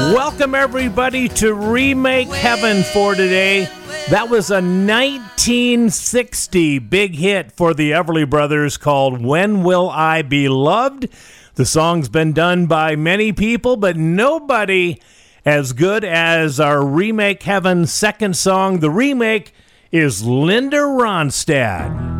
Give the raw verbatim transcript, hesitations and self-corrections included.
Welcome, everybody, to Remake Heaven for today. That was a nineteen sixty big hit for the Everly Brothers called When Will I Be Loved? The song's been done by many people, but nobody as good as our Remake Heaven second song. The remake is Linda Ronstadt.